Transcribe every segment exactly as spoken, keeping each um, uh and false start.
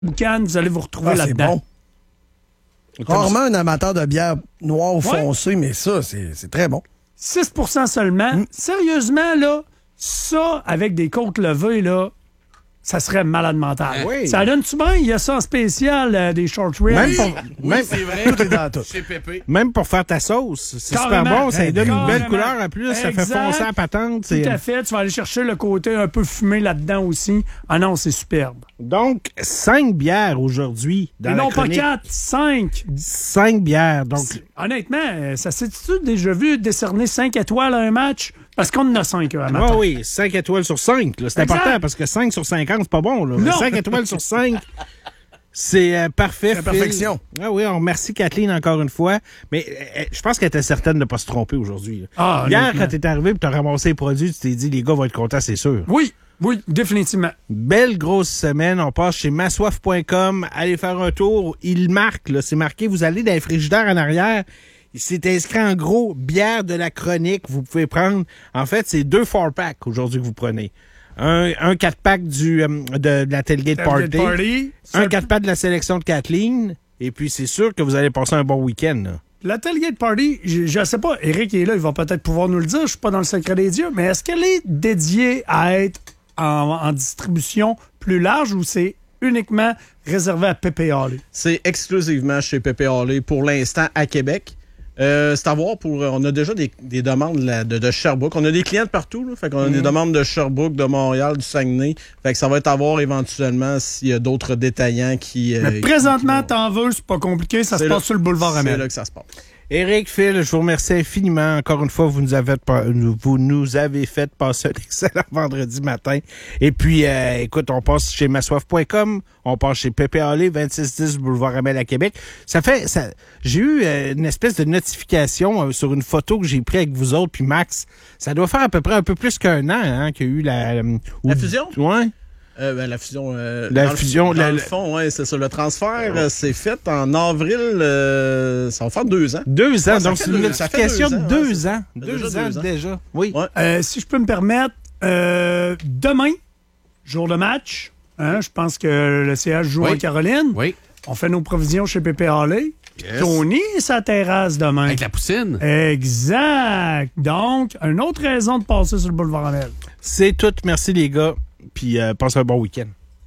boucan, vous allez vous retrouver Ah, là-dedans. C'est bon. Rarement un amateur de bière noire ou foncée, mais ça, c'est, c'est très bon. six pour cent seulement. Mm. Sérieusement, là, ça, avec des côtes levées, là, ça serait malade mental. Oui. Ça donne-tu bien? Il y a ça en spécial, euh, des short ribs. Même pour, Oui, même, c'est vrai. Tout est dans tout. Chez Pépé. même pour faire ta sauce, c'est Carrément. super bon. Ça lui donne une belle Carrément. couleur en plus. Ça fait Exact. foncer la patente. Tout c'est- à fait. Tu vas aller chercher le côté un peu fumé là-dedans aussi. Ah non, c'est superbe. Donc, cinq bières aujourd'hui dans Et la non pas chronique. quatre, cinq. Cinq bières. Donc, Honnêtement, euh, ça s'est-tu déjà vu décerner cinq étoiles à un match? Parce qu'on en a cinq à ah matin. oui, cinq étoiles sur cinq. là. C'est Exact. important parce que cinq sur cinquante, c'est pas bon. Là. Mais Non. cinq étoiles sur cinq, c'est euh, parfait. C'est la Phil. perfection. Ah oui, on remercie Kathleen encore une fois. Mais euh, je pense qu'elle était certaine de ne pas se tromper aujourd'hui. là. Ah, Hier, honnêtement. quand t'es arrivé et t'as ramassé les produits, tu t'es dit, les gars vont être contents, c'est sûr. Oui, oui, définitivement. Belle grosse semaine. On passe chez massoif point com. Allez faire un tour. Il marque, là. C'est marqué. Vous allez dans les frigidaires en arrière. Il s'est inscrit en gros bière de la chronique. Vous pouvez prendre. En fait, c'est deux four-packs aujourd'hui que vous prenez. Un, un quatre-pack du, euh, de, de la Tailgate Party. Tailgate Party. Un quatre-pack de la sélection de Kathleen. Et puis, c'est sûr que vous allez passer un bon week-end, là. La Tailgate Party, je, je sais pas, Eric est là, il va peut-être pouvoir nous le dire, je suis pas dans le secret des dieux, mais est-ce qu'elle est dédiée à être en, en distribution plus large ou c'est uniquement réservé à Pépé Halley? C'est exclusivement chez Pépé Halley pour l'instant à Québec. Euh, c'est à voir pour. On a déjà des, des demandes là, de, de Sherbrooke. On a des clients de partout. Là, fait qu'on a Mm-hmm. des demandes de Sherbrooke, de Montréal, du Saguenay. Fait que ça va être à voir éventuellement s'il y a d'autres détaillants qui. Mais euh, présentement, qui- t'en veux, c'est pas compliqué, ça se C'est passe là- sur le boulevard C'est Amel. là que ça se passe. Éric, Phil, je vous remercie infiniment. Encore une fois, vous nous avez, pas- vous nous avez fait passer un excellent vendredi matin. Et puis, euh, écoute, on passe chez massoif point com, on passe chez Pépé Halley, vingt-six dix Boulevard Amel à Québec. Ça fait, ça, j'ai eu euh, une espèce de notification euh, sur une photo que j'ai prise avec vous autres, puis Max. Ça doit faire à peu près un peu plus qu'un an hein, qu'il y a eu la... euh, La ou- fusion? Ouais. Euh, ben, la fusion. euh, La dans le- fusion, Dans la- le fond, ouais, c'est ça. Le transfert, euh, c'est fait en avril. euh, ça va faire deux ans. Deux ans, Ouais, ça donc fait c'est une deux- ça fait notification deux de ans, deux ouais, ça ans. fait Deux déjà ans deux ans. déjà. Oui. Ouais. Euh, si je peux me permettre, euh, demain, jour de match, hein, je pense que le C H joue Oui. en Caroline. Oui. On fait nos provisions chez Pépé Halley. Yes. Tony et sa terrasse demain. Avec la poutine. Exact. Donc, une autre raison de passer sur le boulevard Amel. C'est tout. Merci les gars. Puis euh, passez un bon week-end.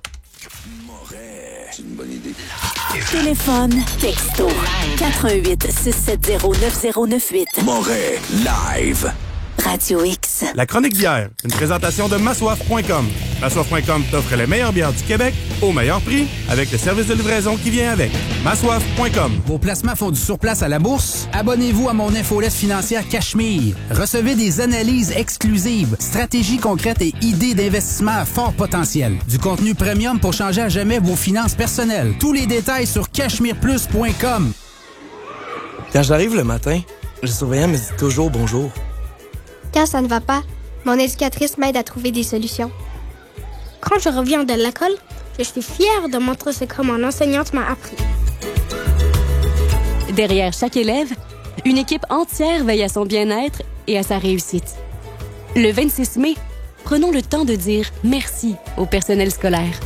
Téléphone, texto, quatre un huit, six sept zéro, neuf zéro neuf huit. Moret Live. Radio X. La chronique bière, une présentation de massoif point com. massoif point com t'offre les meilleures bières du Québec au meilleur prix avec le service de livraison qui vient avec. massoif point com. Vos placements font du surplace à la bourse? Abonnez-vous à mon infolette financière Cachemire. Recevez des analyses exclusives, stratégies concrètes et idées d'investissement à fort potentiel. Du contenu premium pour changer à jamais vos finances personnelles. Tous les détails sur cachemire plus point com. Quand j'arrive le matin, le surveillant me dit toujours bonjour. Quand ça ne va pas, mon éducatrice m'aide à trouver des solutions. Quand je reviens de l'école, je suis fière de montrer ce que mon enseignante m'a appris. Derrière chaque élève, une équipe entière veille à son bien-être et à sa réussite. Le vingt-six mai, prenons le temps de dire merci au personnel scolaire.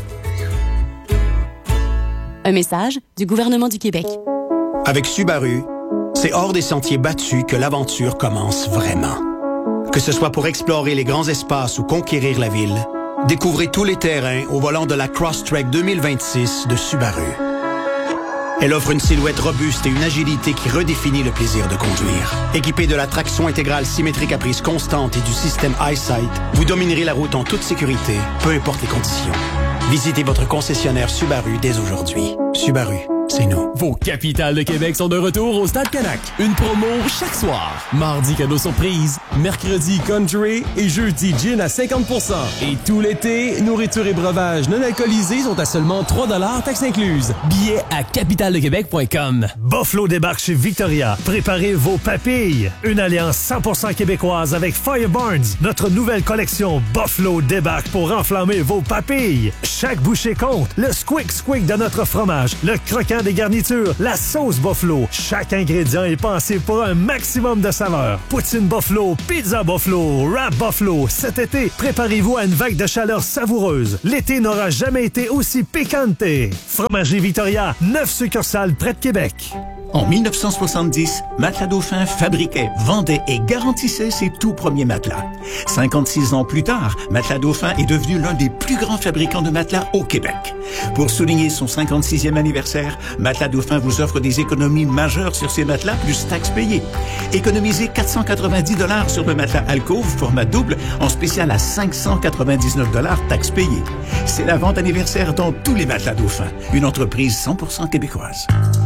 Un message du gouvernement du Québec. Avec Subaru, c'est hors des sentiers battus que l'aventure commence vraiment. Que ce soit pour explorer les grands espaces ou conquérir la ville, découvrez tous les terrains au volant de la Crosstrek deux mille vingt-six de Subaru. Elle offre une silhouette robuste et une agilité qui redéfinit le plaisir de conduire. Équipée de la traction intégrale symétrique à prise constante et du système EyeSight, vous dominerez la route en toute sécurité, peu importe les conditions. Visitez votre concessionnaire Subaru dès aujourd'hui. Subaru, c'est nous. Vos capitales de Québec sont de retour au Stade Canac. Une promo chaque soir. Mardi, cadeau surprise. Mercredi, country. Et jeudi, gin à cinquante pour cent. Et tout l'été, nourriture et breuvages non alcoolisés sont à seulement trois dollars taxes incluses. Billets à capitale de québec point com. Buffalo débarque chez Victoria. Préparez vos papilles. Une alliance cent pour cent québécoise avec Fire Barnes. Notre nouvelle collection Buffalo débarque pour enflammer vos papilles. Chaque bouchée compte. Le squick squick de notre fromage. Le croquant ingrédients des garnitures, la sauce Buffalo. Chaque ingrédient est pensé pour un maximum de saveur. Poutine Buffalo, pizza Buffalo, wrap Buffalo. Cet été, préparez-vous à une vague de chaleur savoureuse. L'été n'aura jamais été aussi piquante. Fromagerie Victoria, neuf succursales près de Québec. En mille neuf cent soixante-dix, Matelas Dauphin fabriquait, vendait et garantissait ses tout premiers matelas. cinquante-six ans plus tard, Matelas Dauphin est devenu l'un des plus grands fabricants de matelas au Québec. Pour souligner son cinquante-sixième anniversaire, Matelas Dauphin vous offre des économies majeures sur ses matelas plus taxes payées. Économisez quatre cent quatre-vingt-dix dollars sur le matelas Alcove format double en spécial à cinq cent quatre-vingt-dix-neuf dollars taxes payées. C'est la vente anniversaire dans tous les Matelas Dauphin, une entreprise cent pour cent québécoise.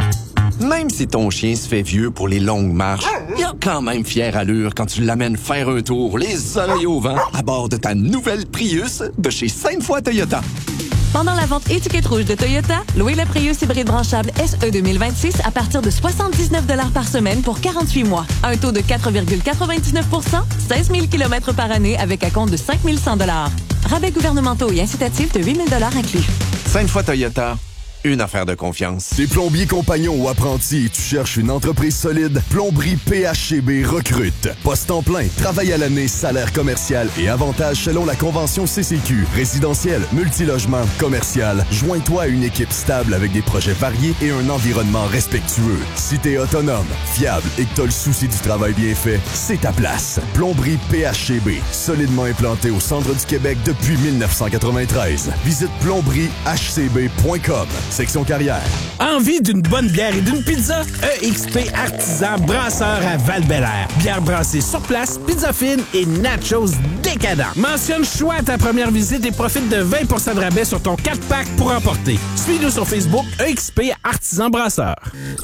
Même si ton chien se fait vieux pour les longues marches, il a quand même fière allure quand tu l'amènes faire un tour, les oreilles au vent, à bord de ta nouvelle Prius de chez Sainte-Foy Toyota. Pendant la vente étiquette rouge de Toyota, louez le Prius hybride branchable S E deux mille vingt-six à partir de soixante-dix-neuf dollars par semaine pour quarante-huit mois. Un taux de quatre virgule quatre-vingt-dix-neuf pour cent, seize mille kilomètres par année avec un compte de cinq mille cent dollars. Rabais gouvernementaux et incitatifs de huit mille dollars inclus. Sainte-Foy Toyota. Une affaire de confiance. T'es plombier compagnon ou apprenti et tu cherches une entreprise solide? Plomberie P H C B recrute. Poste en plein, travail à l'année, salaire commercial et avantages selon la convention C C Q. Résidentiel, multilogement, commercial. Joins-toi à une équipe stable avec des projets variés et un environnement respectueux. Si t'es autonome, fiable et que t'as le souci du travail bien fait, c'est ta place. Plomberie P H C B, solidement implanté au centre du Québec depuis mille neuf cent quatre-vingt-treize. Visite plomberie h c b point com. Section carrière. Envie d'une bonne bière et d'une pizza? E X P Artisan Brasseur à Val-Bélair. Bière brassée sur place, pizza fine et nachos décadents. Mentionne choix à ta première visite et profite de vingt pour cent de rabais sur ton quatre pack pour emporter. Suis-nous sur Facebook E X P Artisan Brasseur.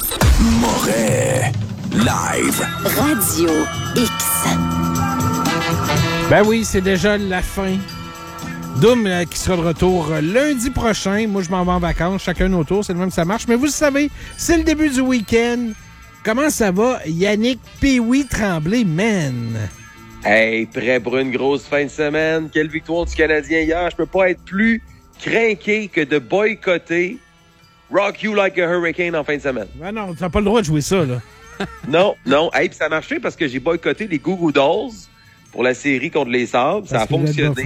Moret Live. Radio X. Ben oui, c'est déjà la fin. Doom euh, qui sera de retour euh, lundi prochain. Moi, je m'en vais en vacances. Chacun nos tours. C'est le même, ça marche. Mais vous le savez, c'est le début du week-end. Comment ça va, Yannick Pee-Wee Tremblay, man? Hey, prêt pour une grosse fin de semaine. Quelle victoire du Canadien hier. Je peux pas être plus craqué que de boycotter Rock You Like a Hurricane en fin de semaine. Ben non, t'as pas le droit de jouer ça, là. non, non. Hey, puis ça a marché parce que j'ai boycotté les Goo Goo Dolls pour la série contre les Sabres. Ça a fonctionné.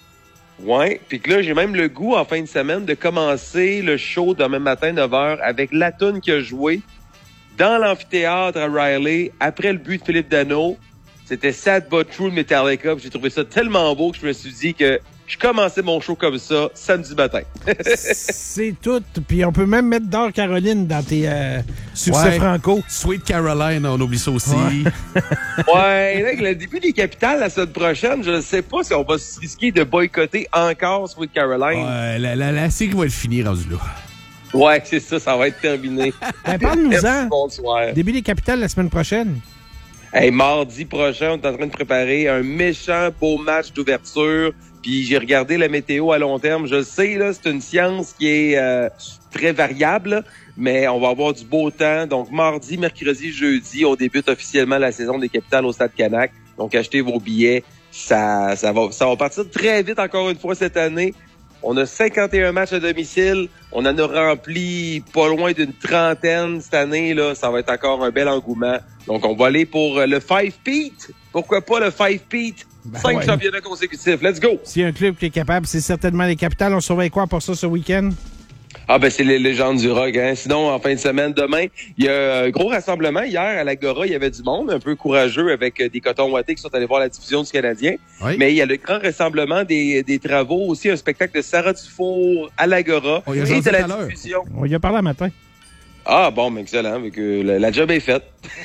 Ouais, puis que là, j'ai même le goût en fin de semaine de commencer le show demain matin neuf heures avec la toune qui a joué dans l'amphithéâtre à Riley après le but de Philippe Danault. C'était Sad But True de Metallica. J'ai trouvé ça tellement beau que je me suis dit que je commençais mon show comme ça samedi matin. C'est tout. Puis on peut même mettre Dor Caroline dans tes euh, succès ouais. franco. Sweet Caroline, on oublie ça aussi. Ouais, ouais là, avec le début des capitales la semaine prochaine, je ne sais pas si on va se risquer de boycotter encore Sweet Caroline. Ouais, la, la, la série va être finie rendue là. Ouais, c'est ça, ça va être terminé. Ben, parle-nous-en. Bonsoir. Début des capitales la semaine prochaine. Hey, mardi prochain, on est en train de préparer un méchant beau match d'ouverture. Puis j'ai regardé la météo à long terme. Je sais, là, c'est une science qui est euh, très variable, mais on va avoir du beau temps. Donc, mardi, mercredi, jeudi, on débute officiellement la saison des capitales au Stade Canac. Donc, achetez vos billets. Ça, ça va, ça va partir très vite encore une fois cette année. On a cinquante et un matchs à domicile. On en a rempli pas loin d'une trentaine cette année. Là, ça va être encore un bel engouement. Donc, on va aller pour le Five-Peat. Pourquoi pas le Five-Peat? Ben Cinq ouais. championnats consécutifs. Let's go! S'il y a un club qui est capable, c'est certainement les capitales. On surveille quoi pour ça ce week-end? Ah ben c'est les légendes du rock. Hein. Sinon, en fin de semaine, demain, il y a un gros rassemblement. Hier, à l'Agora, il y avait du monde, un peu courageux avec des cotons wattés qui sont allés voir la diffusion du Canadien. Oui. Mais il y a le grand rassemblement des, des travaux, aussi un spectacle de Sarah Dufour à l'Agora oh, et de la diffusion. On y a parlé un matin. Ah bon, mais excellent, avec, euh, la, la job est faite.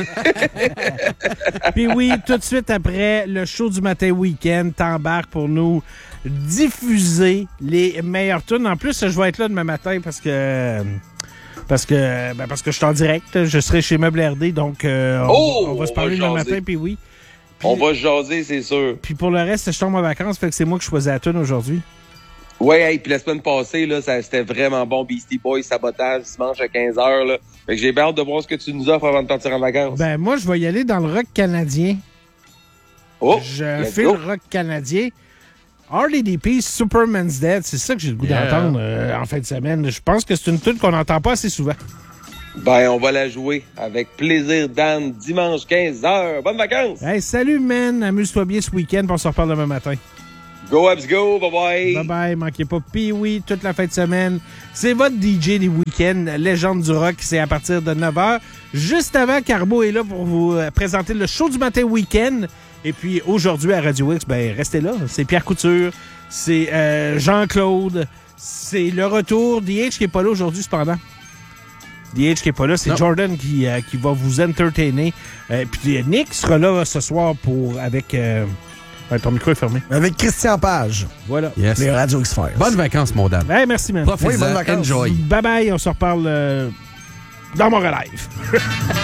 Puis oui, tout de suite après le show du matin week-end, t'embarques pour nous diffuser les meilleures tunes. En plus, je vais être là demain matin parce que parce que ben parce que je suis en direct. Je serai chez Meuble R D, donc euh, on, oh, on va se parler demain matin. Puis oui. Puis, on va jaser, c'est sûr. Puis pour le reste, je tombe en vacances, fait que c'est moi qui choisis la tune aujourd'hui. Ouais, hey, puis la semaine passée, là, ça, c'était vraiment bon. Beastie Boys, Sabotage, dimanche à quinze heures. Là. Fait que j'ai hâte de voir ce que tu nous offres avant de partir en vacances. Ben, moi, je vais y aller dans le rock canadien. Oh! Je fais le rock canadien. R D P, Superman's Dead, c'est ça que j'ai le goût yeah. d'entendre euh, en fin de semaine. Je pense que c'est une tune qu'on n'entend pas assez souvent. Ben, on va la jouer avec plaisir, Dan, dimanche quinze heures. Bonnes vacances! Hey, salut, man! Amuse-toi bien ce week-end, puis on se reparle demain matin. Go, Abs, go! Bye-bye! Bye-bye, manquez pas Pee-Wee toute la fin de semaine. C'est votre D J des week-ends, légende du rock, c'est à partir de neuf heures. Juste avant, Carbo est là pour vous présenter le show du matin week-end. Et puis, aujourd'hui, à Radio X, ben restez là. C'est Pierre Couture, c'est euh, Jean-Claude, c'est le retour. D H qui est pas là aujourd'hui, cependant. D H qui est pas là, c'est non. Jordan qui, euh, qui va vous entertainer. Euh, puis Nick sera là ce soir pour avec... Euh, ouais, ton micro est fermé. Avec Christian Page. Voilà. Yes. Les Radio X-Files. Bonnes vacances, mon dame. Hey, merci, man. Profitez-en. Oui, bonnes vacances. Enjoy. Bye-bye, on se reparle euh, dans mon live.